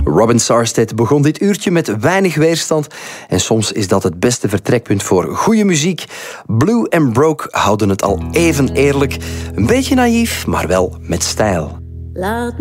Robin Sarstedt begon dit uurtje met weinig weerstand en soms is dat het beste vertrekpunt voor goede muziek. Blue and Broke houden het al even eerlijk. Een beetje naïef, maar wel met stijl. Laat